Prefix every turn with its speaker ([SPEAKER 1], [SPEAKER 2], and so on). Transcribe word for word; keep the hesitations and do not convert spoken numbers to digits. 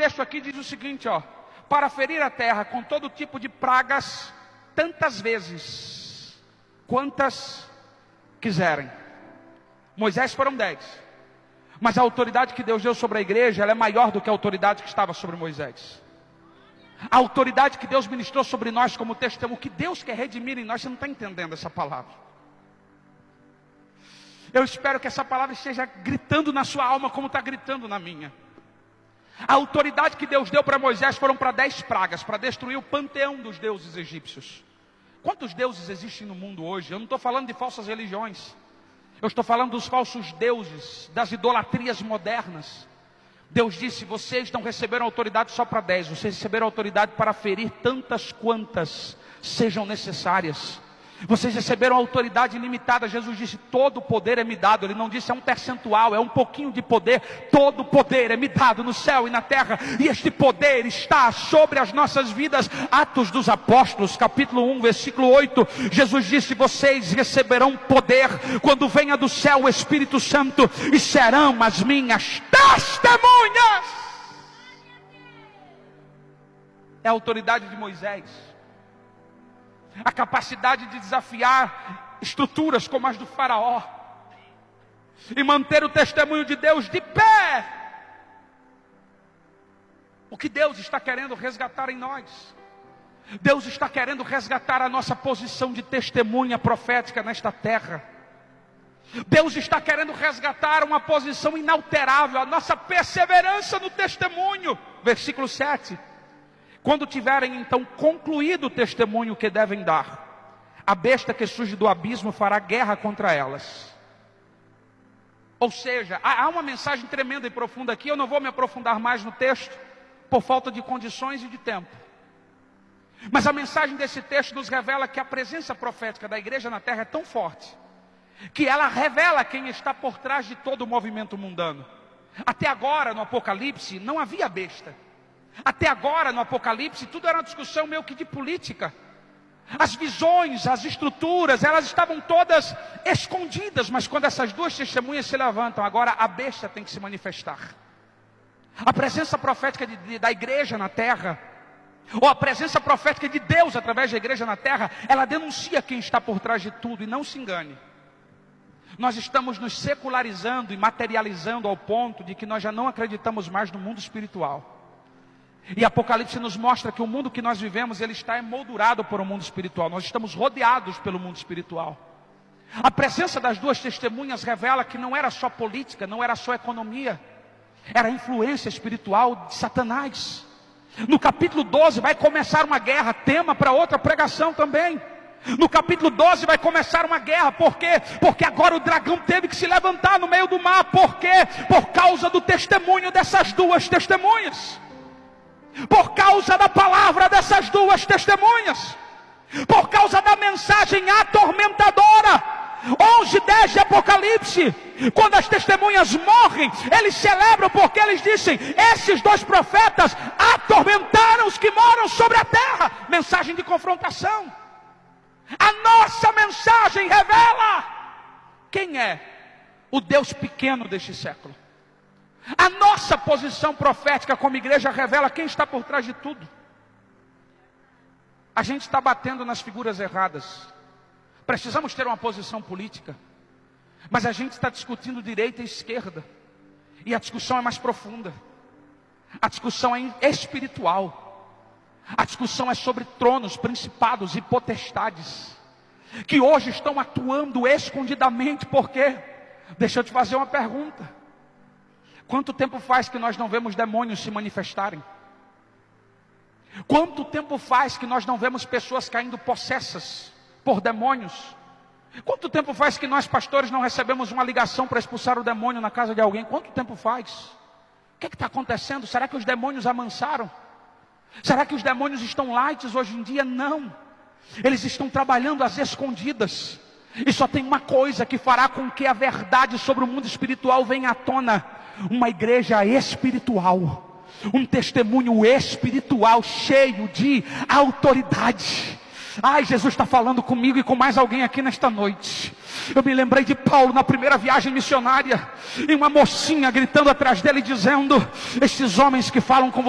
[SPEAKER 1] texto aqui diz o seguinte, ó: para ferir a terra com todo tipo de pragas, tantas vezes quantas quiserem. Moisés foram dez, mas a autoridade que Deus deu sobre a igreja, ela é maior do que a autoridade que estava sobre Moisés. A autoridade que Deus ministrou sobre nós como testemunho, que Deus quer redimir em nós, você não está entendendo essa palavra. Eu espero que essa palavra esteja gritando na sua alma como está gritando na minha. A autoridade que Deus deu para Moisés foram para dez pragas, para destruir o panteão dos deuses egípcios. Quantos deuses existem no mundo hoje? Eu não estou falando de falsas religiões. Eu estou falando dos falsos deuses, das idolatrias modernas. Deus disse: vocês não receberam autoridade só para dez, vocês receberam autoridade para ferir tantas quantas sejam necessárias. Vocês receberam autoridade ilimitada. Jesus disse: todo o poder é me dado. Ele não disse é um percentual, é um pouquinho de poder. Todo o poder é me dado no céu e na terra, e este poder está sobre as nossas vidas. Atos dos Apóstolos, capítulo um, versículo oito, Jesus disse: vocês receberão poder quando venha do céu o Espírito Santo, e serão as minhas testemunhas. É a autoridade de Moisés, a capacidade de desafiar estruturas como as do faraó e manter o testemunho de Deus de pé. O que Deus está querendo resgatar em nós? Deus está querendo resgatar a nossa posição de testemunha profética nesta terra. Deus está querendo resgatar uma posição inalterável, a nossa perseverança no testemunho. Versículo sete. Quando tiverem então concluído o testemunho que devem dar, a besta que surge do abismo fará guerra contra elas. Ou seja, há uma mensagem tremenda e profunda aqui. Eu não vou me aprofundar mais no texto, por falta de condições e de tempo. Mas a mensagem desse texto nos revela que a presença profética da igreja na terra é tão forte, que ela revela quem está por trás de todo o movimento mundano. Até agora, no Apocalipse, não havia besta. Até agora, no Apocalipse, tudo era uma discussão meio que de política. As visões, as estruturas, elas estavam todas escondidas. Mas quando essas duas testemunhas se levantam, agora a besta tem que se manifestar. A presença profética de, de, da igreja na terra, ou a presença profética de Deus através da igreja na terra, ela denuncia quem está por trás de tudo. E não se engane, nós estamos nos secularizando e materializando ao ponto de que nós já não acreditamos mais no mundo espiritual. E Apocalipse nos mostra que o mundo que nós vivemos, ele está emoldurado por um mundo espiritual. Nós estamos rodeados pelo mundo espiritual. A presença das duas testemunhas revela que não era só política, não era só economia, era a influência espiritual de Satanás. No capítulo doze vai começar uma guerra, tema para outra pregação também. No capítulo doze vai começar uma guerra. Por quê? Porque agora o dragão teve que se levantar no meio do mar. Por quê? Por causa do testemunho dessas duas testemunhas. Por causa da palavra dessas duas testemunhas. Por causa da mensagem atormentadora. onze, dez de Apocalipse. Quando as testemunhas morrem, eles celebram porque eles dizem: esses dois profetas atormentaram os que moram sobre a terra. Mensagem de confrontação. A nossa mensagem revela quem é o Deus pequeno deste século. A nossa posição profética como igreja revela quem está por trás de tudo. A gente está batendo nas figuras erradas. Precisamos ter uma posição política, mas a gente está discutindo direita e esquerda, e a discussão é mais profunda. A discussão é espiritual. A discussão é sobre tronos, principados e potestades, que hoje estão atuando escondidamente. Por quê? Deixa eu te fazer uma pergunta. Quanto tempo faz que nós não vemos demônios se manifestarem? Quanto tempo faz que nós não vemos pessoas caindo possessas por demônios? Quanto tempo faz que nós pastores não recebemos uma ligação para expulsar o demônio na casa de alguém? Quanto tempo faz? O que é que está acontecendo? Será que os demônios amansaram? Será que os demônios estão light hoje em dia? Não. Eles estão trabalhando às escondidas. E só tem uma coisa que fará com que a verdade sobre o mundo espiritual venha à tona: uma igreja espiritual, um testemunho espiritual cheio de autoridade. Ai, Jesus está falando comigo e com mais alguém aqui nesta noite. Eu me lembrei de Paulo na primeira viagem missionária, e uma mocinha gritando atrás dele dizendo: estes homens que falam com